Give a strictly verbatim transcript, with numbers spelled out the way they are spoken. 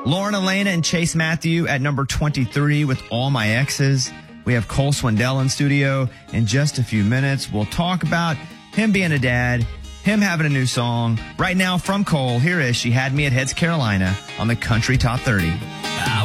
Lauren Elena and Chase Matthew at number twenty-three with All My Exes. We have Cole Swindell in studio. In just a few minutes, we'll talk about him being a dad, him having a new song. Right now from Cole, here is She Had Me at Heads Carolina on the Country Top thirty.